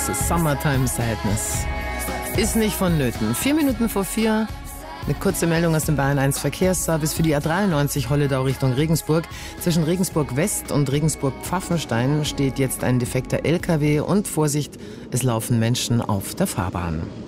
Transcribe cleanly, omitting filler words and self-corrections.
Summertime Sadness. Ist nicht vonnöten. 4 Minuten vor 4. Eine kurze Meldung aus dem Bayern 1 Verkehrsservice für die A93 Holledau Richtung Regensburg. Zwischen Regensburg West und Regensburg Pfaffenstein steht jetzt ein defekter LKW und Vorsicht, es laufen Menschen auf der Fahrbahn.